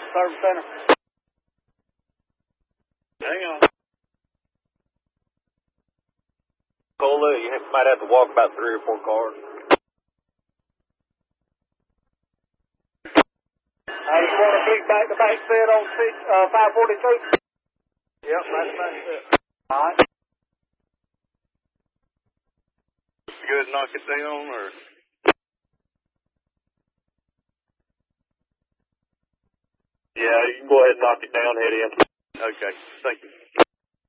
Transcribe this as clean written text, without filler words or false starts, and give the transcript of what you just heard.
Service Center. Hang on. Cola, you might have to walk about 3 or 4 cars. You want a big back-to-back set on 542? Yep, back-to-back set. All right. Good, knock it down, or? Yeah, you can go ahead and knock it down, head in. Okay, thank you.